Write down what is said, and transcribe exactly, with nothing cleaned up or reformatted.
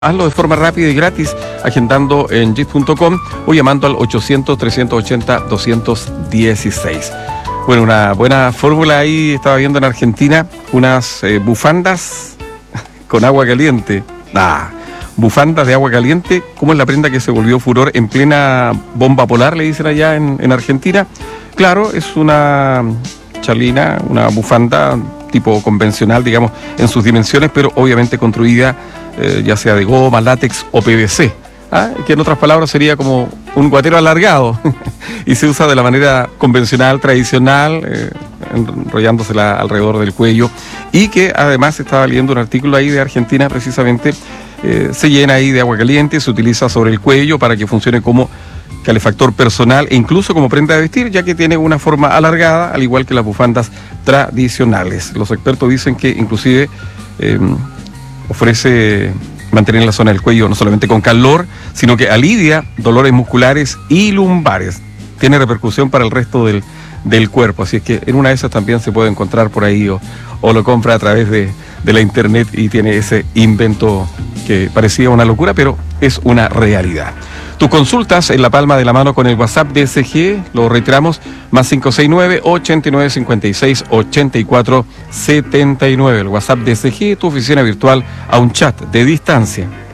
Hazlo de forma rápida y gratis, agendando en jit punto com o llamando al ochocientos, trescientos ochenta, doscientos dieciséis. Bueno, una buena fórmula ahí, estaba viendo en Argentina, unas eh, bufandas con agua caliente. Ah, bufandas de agua caliente, ¿cómo es la prenda que se volvió furor en plena bomba polar, le dicen allá en, en Argentina? Claro, es una chalina, una bufanda tipo convencional, digamos, en sus dimensiones, pero obviamente construida eh, ya sea de goma, látex o P V C, ¿ah? Que en otras palabras sería como un guatero alargado y se usa de la manera convencional, tradicional, eh, enrollándosela alrededor del cuello, y que además estaba leyendo un artículo ahí de Argentina precisamente, eh, se llena ahí de agua caliente, se utiliza sobre el cuello para que funcione como calefactor personal e incluso como prenda de vestir, ya que tiene una forma alargada, al igual que las bufandas tradicionales. Los expertos dicen que inclusive eh, ofrece mantener la zona del cuello no solamente con calor, sino que alivia dolores musculares y lumbares. Tiene repercusión para el resto del, del cuerpo, así es que en una de esas también se puede encontrar por ahí o, o lo compra a través de, de la internet y tiene ese invento que parecía una locura, pero es una realidad. Tus consultas en la palma de la mano con el WhatsApp de S G, lo reiteramos, más cinco seis nueve, ochenta y nueve, cincuenta y seis, ochenta y cuatro, setenta y nueve. El WhatsApp de S G, tu oficina virtual a un chat de distancia.